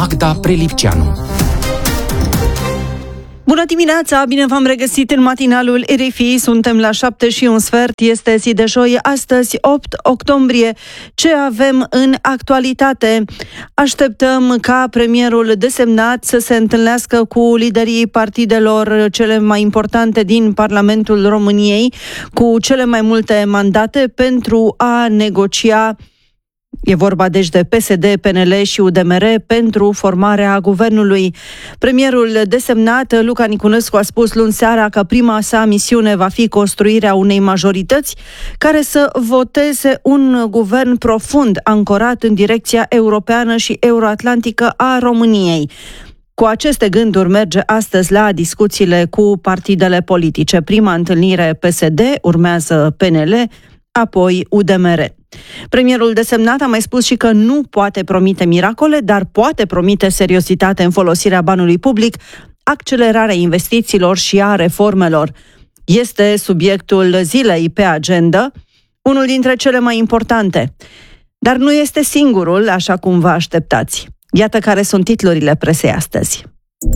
Magda Prelipceanu. Bună dimineața, bine v-am regăsit în matinalul RFI, suntem la 7:15, este zi de joi, astăzi 8 octombrie. Ce avem în actualitate? Așteptăm ca premierul desemnat să se întâlnească cu liderii partidelor cele mai importante din Parlamentul României, cu cele mai multe mandate pentru a negocia. E vorba deci de PSD, PNL și UDMR pentru formarea guvernului. Premierul desemnat, Luca Niculescu, a spus luni seara că prima sa misiune va fi construirea unei majorități care să voteze un guvern profund, ancorat în direcția europeană și euroatlantică a României. Cu aceste gânduri merge astăzi la discuțiile cu partidele politice. Prima întâlnire PSD, urmează PNL, apoi UDMR. Premierul desemnat a mai spus și că nu poate promite miracole, dar poate promite seriozitate în folosirea banului public, accelerarea investițiilor și a reformelor. Este subiectul zilei pe agenda, unul dintre cele mai importante. Dar nu este singurul, așa cum vă așteptați. Iată care sunt titlurile presei astăzi.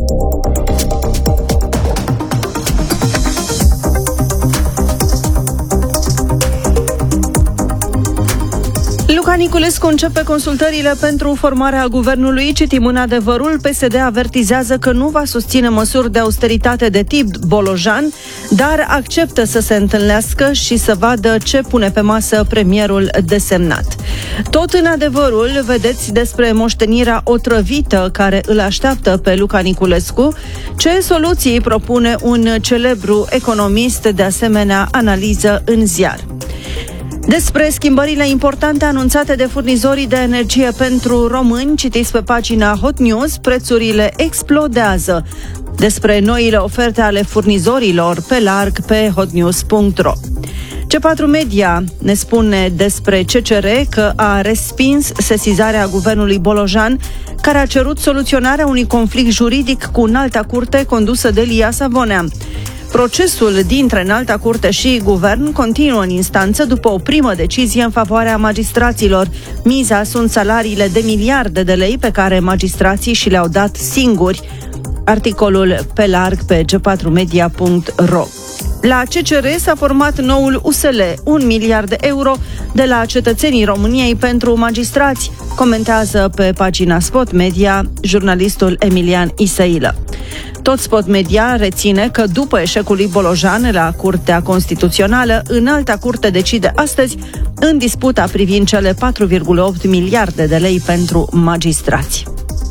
Luca Niculescu începe consultările pentru formarea guvernului. Citim în Adevărul, PSD avertizează că nu va susține măsuri de austeritate de tip Bolojan, dar acceptă să se întâlnească și să vadă ce pune pe masă premierul desemnat. Tot în Adevărul vedeți despre moștenirea otrăvită care îl așteaptă pe Luca Niculescu, ce soluții propune un celebru economist, de asemenea analiză în ziar. Despre schimbările importante anunțate de furnizorii de energie pentru români, citiți pe pagina Hot News, prețurile explodează. Despre noile oferte ale furnizorilor pe larg pe hotnews.ro. C4 Media ne spune despre CCR că a respins sesizarea guvernului Bolojan, care a cerut soluționarea unui conflict juridic cu Înalta Curte condusă de Lia Savonea. Procesul dintre Înalta Curte și Guvern continuă în instanță după o primă decizie în favoarea magistraților. Miza sunt salariile de miliarde de lei pe care magistrații și le-au dat singuri. Articolul pe larg pe g4media.ro. La CCR s-a format noul USL, 1 miliard de euro de la cetățenii României pentru magistrați, comentează pe pagina Spot Media jurnalistul Emilian Isailă. Tot Spot Media reține că după eșecul lui Bolojan la Curtea Constituțională, Înalta Curte decide astăzi în disputa privind cele 4,8 miliarde de lei pentru magistrați.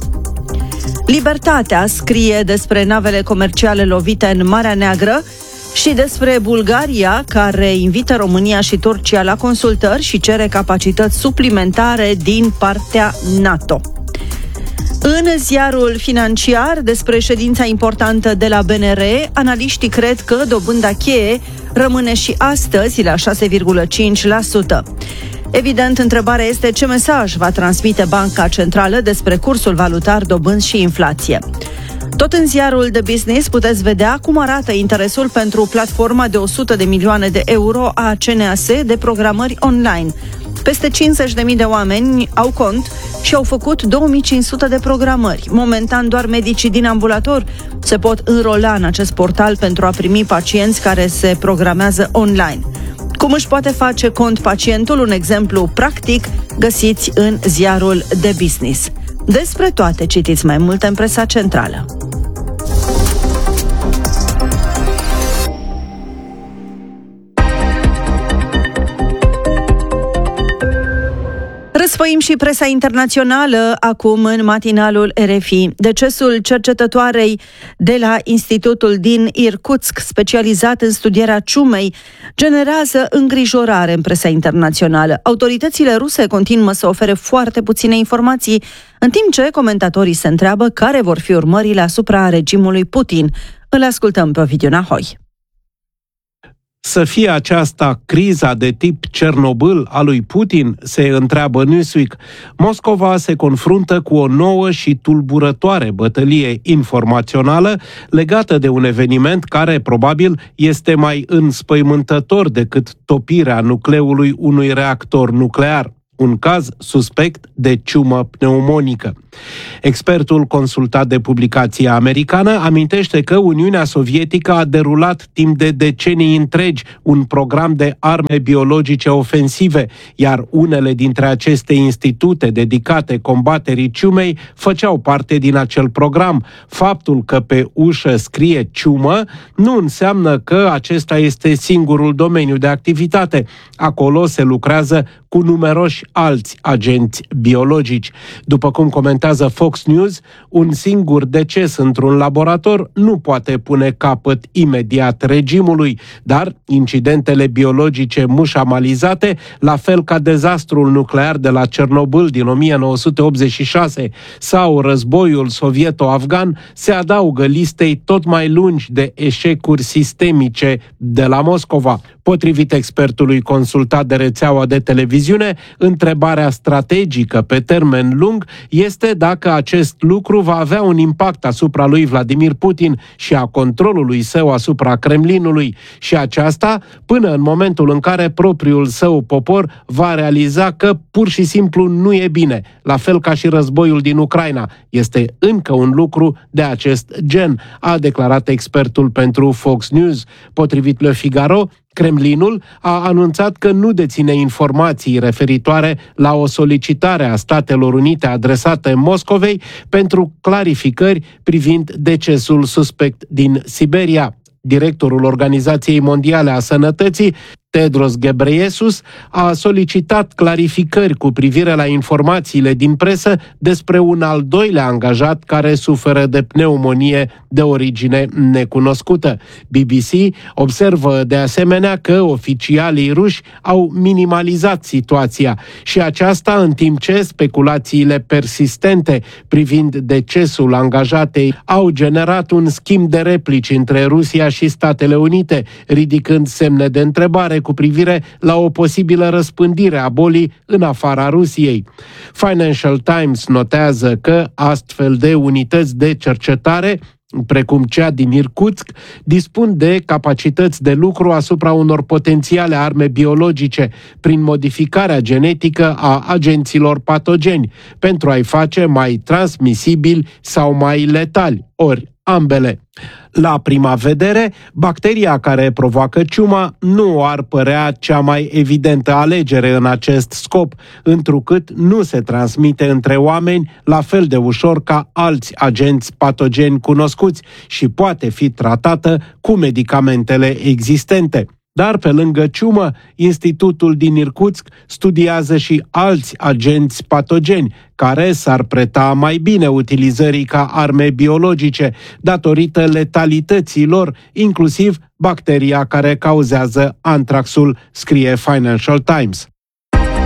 Libertatea scrie despre navele comerciale lovite în Marea Neagră și despre Bulgaria, care invită România și Turcia la consultări și cere capacități suplimentare din partea NATO. În ziarul Financiar, despre ședința importantă de la BNR, analiștii cred că dobânda cheie rămâne și astăzi la 6,5%. Evident, întrebarea este ce mesaj va transmite Banca Centrală despre cursul valutar, dobânzi și inflație. Tot în ziarul de Business puteți vedea cum arată interesul pentru platforma de 100 de milioane de euro a CNAS de programări online. Peste 50.000 de oameni au cont și au făcut 2500 de programări. Momentan doar medicii din ambulator se pot înrola în acest portal pentru a primi pacienți care se programează online. Cum își poate face cont pacientul? Un exemplu practic găsiți în ziarul de Business. Despre toate citiți mai multe în presa centrală. Răsfoim și presa internațională acum în matinalul RFI. Decesul cercetătoarei de la Institutul din Irkutsk, specializat în studierea ciumei, generează îngrijorare în presa internațională. Autoritățile ruse continuă să ofere foarte puține informații, în timp ce comentatorii se întreabă care vor fi urmările asupra regimului Putin. Îl ascultăm pe Ovidiu Nahoi. Să fie aceasta criza de tip Cernobâl a lui Putin, se întreabă Newsweek. Moscova se confruntă cu o nouă și tulburătoare bătălie informațională legată de un eveniment care probabil este mai înspăimântător decât topirea nucleului unui reactor nuclear. un caz suspect de ciumă pneumonică. Expertul consultat de publicația americană amintește că Uniunea Sovietică a derulat timp de decenii întregi un program de arme biologice ofensive, iar unele dintre aceste institute dedicate combaterii ciumei făceau parte din acel program. Faptul că pe ușă scrie ciumă nu înseamnă că acesta este singurul domeniu de activitate. Acolo se lucrează cu numeroși alți agenți biologici. După cum comentează Fox News, un singur deces într-un laborator nu poate pune capăt imediat regimului, dar incidentele biologice mușamalizate, la fel ca dezastrul nuclear de la Cernobâl din 1986 sau războiul sovieto-afgan, se adaugă listei tot mai lungi de eșecuri sistemice de la Moscova. Potrivit expertului consultat de rețeaua de televiziune, întrebarea strategică pe termen lung este dacă acest lucru va avea un impact asupra lui Vladimir Putin și a controlului său asupra Kremlinului, și aceasta până în momentul în care propriul său popor va realiza că pur și simplu nu e bine, la fel ca și războiul din Ucraina. Este încă un lucru de acest gen, a declarat expertul pentru Fox News. Potrivit Le Figaro, Kremlinul a anunțat că nu deține informații referitoare la o solicitare a Statelor Unite adresată Moscovei pentru clarificări privind decesul suspect din Siberia. Directorul Organizației Mondiale a Sănătății, Tedros Ghebreyesus, a solicitat clarificări cu privire la informațiile din presă despre un al doilea angajat care suferă de pneumonie de origine necunoscută. BBC observă de asemenea că oficialii ruși au minimalizat situația, și aceasta în timp ce speculațiile persistente privind decesul angajatei au generat un schimb de replici între Rusia și Statele Unite, ridicând semne de întrebare cu privire la o posibilă răspândire a bolii în afara Rusiei. Financial Times notează că astfel de unități de cercetare, precum cea din Irkutsk, dispun de capacități de lucru asupra unor potențiale arme biologice prin modificarea genetică a agenților patogeni, pentru a-i face mai transmisibili sau mai letali, ori ambele. La prima vedere, bacteria care provoacă ciuma nu ar părea cea mai evidentă alegere în acest scop, întrucât nu se transmite între oameni la fel de ușor ca alți agenți patogeni cunoscuți și poate fi tratată cu medicamentele existente. Dar pe lângă ciumă, Institutul din Irkutsk studiază și alți agenți patogeni care s-ar preta mai bine utilizării ca arme biologice, datorită letalității lor, inclusiv bacteria care cauzează antraxul, scrie Financial Times.